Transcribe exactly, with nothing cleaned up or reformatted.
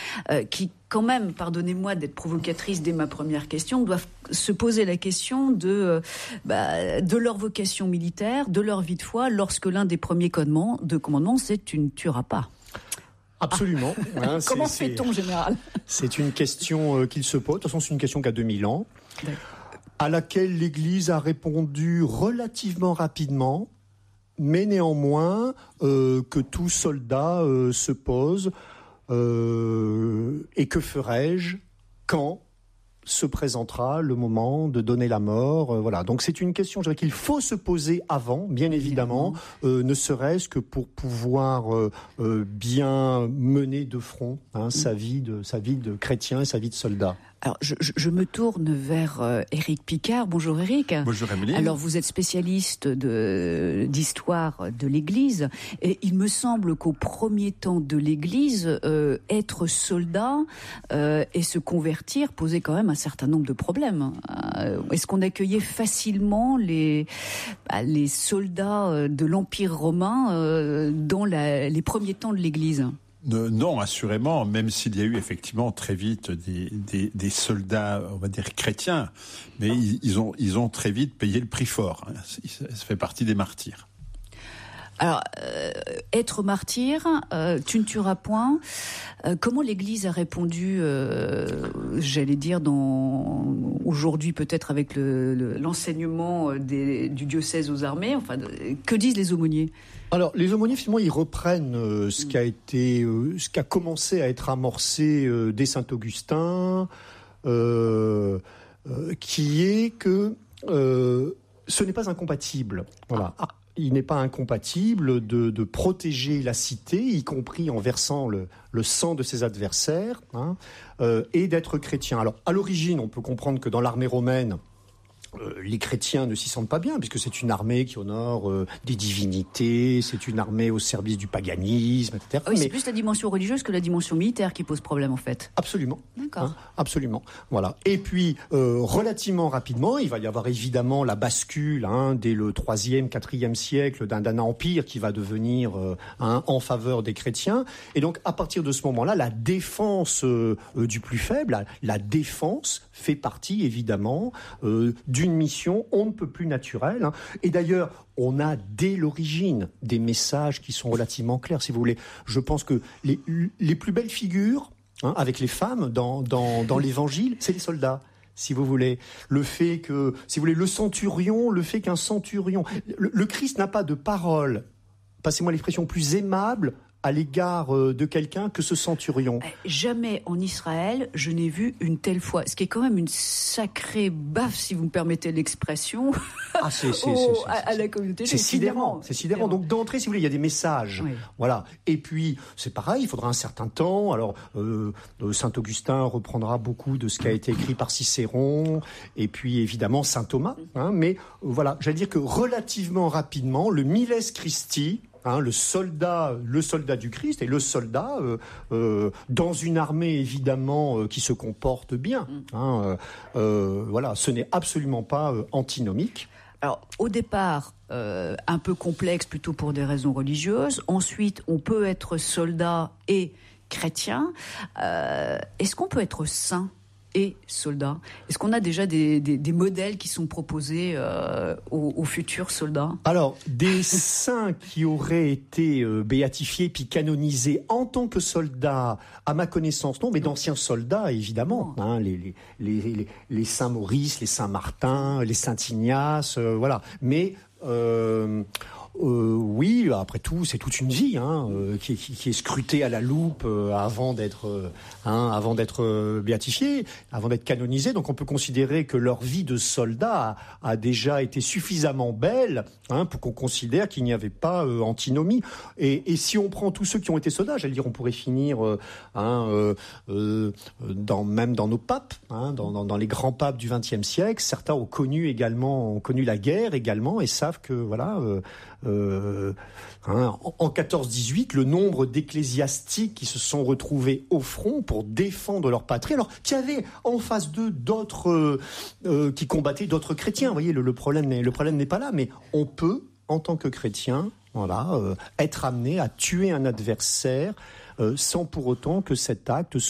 euh, qui quand même, pardonnez-moi d'être provocatrice dès ma première question, doivent se poser la question de, euh, bah, de leur vocation militaire, de leur vie de foi, lorsque l'un des premiers commandements, de commandements, c'est « tu ne tueras pas ». Absolument. Ah. Hein, Comment c'est, fait-on, général ? C'est une question euh, qu'il se pose. De toute façon, c'est une question qui a deux mille ans, D'accord. à laquelle l'Église a répondu relativement rapidement, mais néanmoins euh, que tout soldat euh, se pose. Euh, et que ferai-je quand se présentera le moment de donner la mort, euh, voilà. Donc c'est une question, je dirais, qu'il faut se poser avant, bien évidemment, euh, ne serait-ce que pour pouvoir euh, euh, bien mener de front hein, sa vie de sa vie de chrétien et sa vie de soldat. Alors, je, je, je me tourne vers euh, Éric Picard. Bonjour Éric. Bonjour Amélie. Alors, vous êtes spécialiste de, d'histoire de l'Église. Et il me semble qu'au premier temps de l'Église, euh, être soldat euh, et se convertir posait quand même un certain nombre de problèmes. Euh, est-ce qu'on accueillait facilement les, bah, les soldats de l'Empire romain euh, dans la, les premiers temps de l'Église ? Non, assurément, même s'il y a eu effectivement très vite des, des, des soldats, on va dire chrétiens, mais ils, ils, ont, ils ont très vite payé le prix fort. Ça fait partie des martyrs. Alors, euh, être martyr, euh, tu ne tueras point. Euh, comment l'Église a répondu, euh, j'allais dire, dans, aujourd'hui peut-être avec le, le, l'enseignement des, du diocèse aux armées, enfin, que disent les aumôniers ? Alors, les aumôniers, finalement, ils reprennent euh, ce qui a été, euh, ce qui a commencé à être amorcé euh, dès Saint-Augustin, euh, euh, qui est que euh, ce n'est pas incompatible. Voilà. Ah. Il n'est pas incompatible de, de protéger la cité, y compris en versant le, le sang de ses adversaires, hein, euh, et d'être chrétien. Alors, à l'origine, on peut comprendre que dans l'armée romaine, Euh, les chrétiens ne s'y sentent pas bien, puisque c'est une armée qui honore euh, des divinités, c'est une armée au service du paganisme, et cetera. Ah oui, Mais c'est plus la dimension religieuse que la dimension militaire qui pose problème, en fait. Absolument. D'accord. Hein, absolument. Voilà. Et puis, euh, relativement rapidement, il va y avoir évidemment la bascule hein, dès le troisième, quatrième siècle d'un, d'un empire qui va devenir euh, hein, en faveur des chrétiens. Et donc, à partir de ce moment-là, la défense euh, euh, du plus faible, la, la défense fait partie évidemment euh, d'une mission on ne peut plus naturelle. Hein. Et d'ailleurs, on a dès l'origine des messages qui sont relativement clairs, si vous voulez. Je pense que les, les plus belles figures, hein, avec les femmes dans, dans, dans l'Évangile, c'est les soldats. Si vous voulez, le fait que, si vous voulez, le centurion, le fait qu'un centurion, le, le Christ n'a pas de parole, passez-moi l'expression, plus aimable à l'égard de quelqu'un que ce centurion. Jamais en Israël, je n'ai vu une telle foi. Ce qui est quand même une sacrée baffe, si vous me permettez l'expression, ah, c'est, c'est, au, c'est, c'est, à, à la communauté. C'est sidérant. C'est sidérant. Donc d'entrée, si vous voulez, il y a des messages. Oui. Voilà. Et puis, c'est pareil, il faudra un certain temps. Alors, euh, Saint-Augustin reprendra beaucoup de ce qui a été écrit par Cicéron, et puis évidemment Saint Thomas. Hein, mais euh, voilà, j'allais dire que relativement rapidement, le Miles Christi, Hein, le soldat, le soldat du Christ et le soldat euh, euh, dans une armée évidemment euh, qui se comporte bien. Hein, euh, euh, voilà, ce n'est absolument pas euh, antinomique. Alors, au départ, euh, un peu complexe plutôt pour des raisons religieuses. Ensuite, on peut être soldat et chrétien. Euh, est-ce qu'on peut être saint et soldats? Est-ce qu'on a déjà des, des, des modèles qui sont proposés euh, aux, aux futurs soldats? Alors, des saints qui auraient été euh, béatifiés puis canonisés en tant que soldats, à ma connaissance, non, mais d'anciens soldats, évidemment. Oh. Hein, les, les, les, les, les saints Maurice, les saints Martin, les saint Ignace, euh, voilà. Mais... Euh, Euh, oui, après tout, c'est toute une vie hein, euh, qui, qui, qui est scrutée à la loupe euh, avant d'être, euh, hein, avant d'être euh, béatifié, avant d'être canonisé. Donc, on peut considérer que leur vie de soldat a, a déjà été suffisamment belle hein, pour qu'on considère qu'il n'y avait pas euh, antinomie. Et, et si on prend tous ceux qui ont été soldats, j'allais dire, on pourrait finir euh, hein, euh, euh, dans, même dans nos papes, hein, dans, dans, dans les grands papes du vingtième siècle. Certains ont connu également, ont connu la guerre également, et savent que voilà. Euh, Euh, hein, en quatorze dix-huit, le nombre d'ecclésiastiques qui se sont retrouvés au front pour défendre leur patrie, alors qu'il y avait en face d'eux d'autres euh, euh, qui combattaient d'autres chrétiens. Vous voyez, le, le problème n'est, le problème n'est pas là, mais on peut, en tant que chrétien, voilà, euh, être amené à tuer un adversaire euh, sans pour autant que cet acte